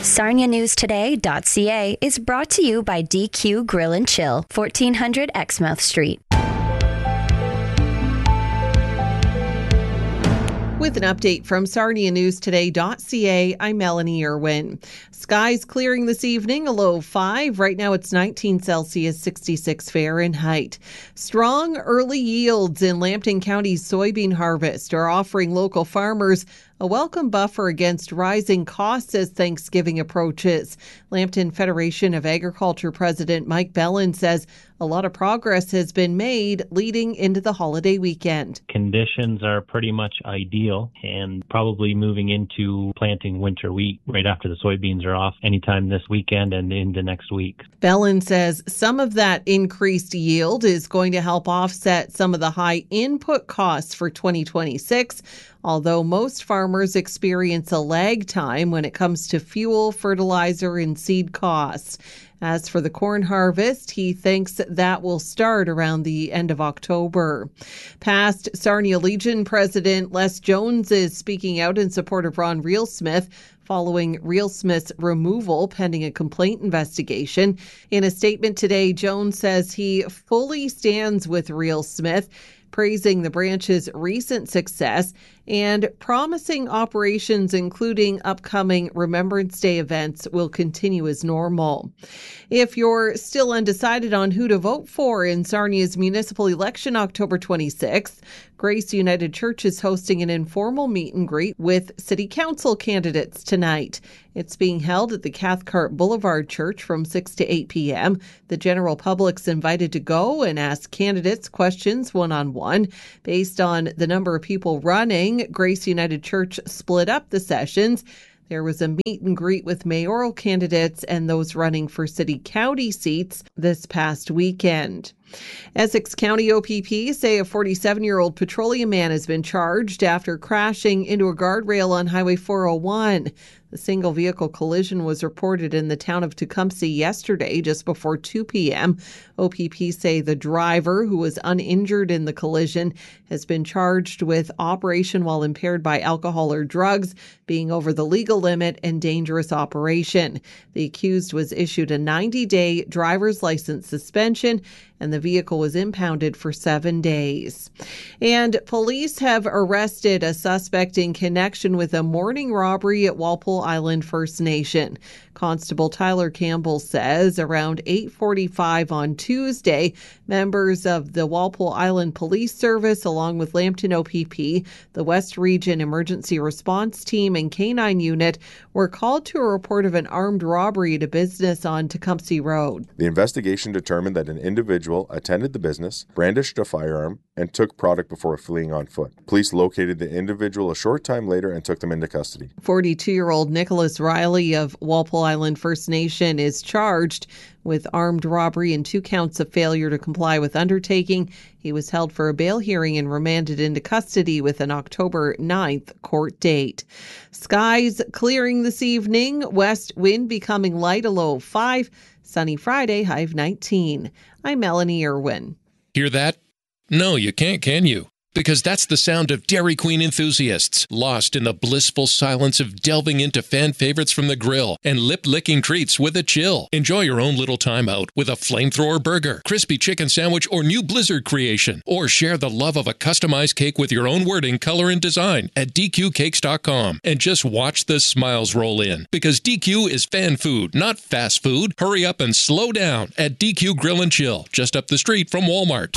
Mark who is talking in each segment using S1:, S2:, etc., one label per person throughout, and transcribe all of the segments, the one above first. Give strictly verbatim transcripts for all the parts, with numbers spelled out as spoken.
S1: Sarnia News Today dot C A is brought to you by D Q Grill and Chill, fourteen hundred Exmouth Street.
S2: With an update from Sarnia News Today dot C A, I'm Melanie Irwin. Skies clearing this evening, a low of five. Right now it's nineteen Celsius, sixty-six Fahrenheit. Strong early yields in Lambton County's soybean harvest are offering local farmers a welcome buffer against rising costs as Thanksgiving approaches. Lambton Federation of Agriculture President Mike Bellin says a lot of progress has been made leading into the holiday weekend.
S3: Conditions are pretty much ideal and probably moving into planting winter wheat right after the soybeans are off anytime this weekend and into next week.
S2: Bellin says some of that increased yield is going to help offset some of the high input costs for twenty twenty-six. Although most farmers experience a lag time when it comes to fuel, fertilizer, and seed costs. As for the corn harvest, he thinks that will start around the end of October. Past Sarnia Legion President Les Jones is speaking out in support of Ron Reelsmith following Reelsmith's removal pending a complaint investigation. In a statement today, Jones says he fully stands with Reelsmith, praising the branch's recent success and promising operations, including upcoming Remembrance Day events, will continue as normal. If you're still undecided on who to vote for in Sarnia's municipal election October twenty-sixth, Grace United Church is hosting an informal meet and greet with city council candidates tonight. It's being held at the Cathcart Boulevard Church from six to eight p.m. The general public's invited to go and ask candidates questions one-on-one. Based on the number of people running, Grace United Church split up the sessions. There was a meet and greet with mayoral candidates and those running for city-county seats this past weekend. Essex County O P P say a forty-seven-year-old petroleum man has been charged after crashing into a guardrail on Highway four oh one. The single vehicle collision was reported in the town of Tecumseh yesterday just before two p.m. O P P say the driver, who was uninjured in the collision, has been charged with operation while impaired by alcohol or drugs, being over the legal limit, and dangerous operation. The accused was issued a ninety-day driver's license suspension, and the vehicle was impounded for seven days. And police have arrested a suspect in connection with a morning robbery at Walpole Island First Nation. Constable Tyler Campbell says around eight forty-five on Tuesday, members of the Walpole Island Police Service, along with Lambton O P P, the West Region Emergency Response Team, and K nine Unit, were called to a report of an armed robbery at a business on Tecumseh Road.
S4: The investigation determined that an individual attended the business, brandished a firearm, and took product before fleeing on foot. Police located the individual a short time later and took them into custody.
S2: forty-two-year-old Nicholas Riley of Walpole Island First Nation is charged with armed robbery and two counts of failure to comply with undertaking. He was held for a bail hearing and remanded into custody with an October ninth court date. Skies clearing this evening, west wind becoming light, a low of five. Sunny Friday, high of nineteen. I'm Melanie Irwin.
S5: Hear that? No, you can't, can you? Because that's the sound of Dairy Queen enthusiasts, lost in the blissful silence of delving into fan favorites from the grill and lip-licking treats with a chill. Enjoy your own little time out with a flamethrower burger, crispy chicken sandwich, or new Blizzard creation. Or share the love of a customized cake with your own wording, color, and design at d q cakes dot com. And just watch the smiles roll in. Because D Q is fan food, not fast food. Hurry up and slow down at D Q Grill and Chill, just up the street from Walmart.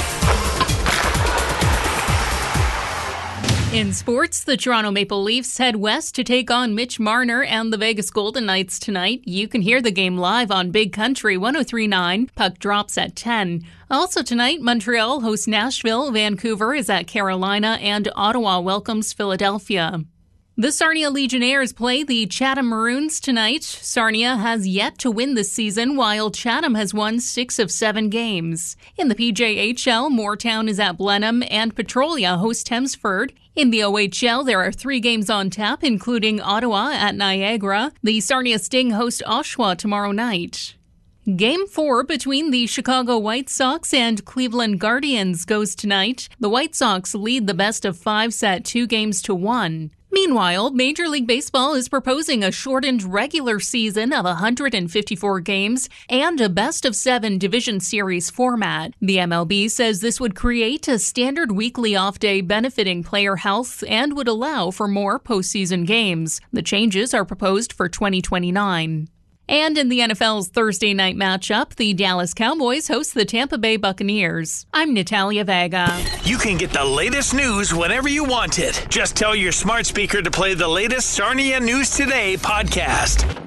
S6: In sports, the Toronto Maple Leafs head west to take on Mitch Marner and the Vegas Golden Knights tonight. You can hear the game live on Big Country one oh three point nine. Puck drops at ten. Also tonight, Montreal hosts Nashville, Vancouver is at Carolina, and Ottawa welcomes Philadelphia. The Sarnia Legionnaires play the Chatham Maroons tonight. Sarnia has yet to win this season, while Chatham has won six of seven games. In the P J H L, Moortown is at Blenheim and Petrolia host Hemsford. In the O H L, there are three games on tap, including Ottawa at Niagara. The Sarnia Sting host Oshawa tomorrow night. Game four between the Chicago White Sox and Cleveland Guardians goes tonight. The White Sox lead the best of five set two games to one. Meanwhile, Major League Baseball is proposing a shortened regular season of one hundred fifty-four games and a best-of-seven division series format. The M L B says this would create a standard weekly off day benefiting player health and would allow for more postseason games. The changes are proposed for twenty twenty-nine. And in the N F L's Thursday night matchup, the Dallas Cowboys host the Tampa Bay Buccaneers. I'm Natalia Vega.
S7: You can get the latest news whenever you want it. Just tell your smart speaker to play the latest Sarnia News Today podcast.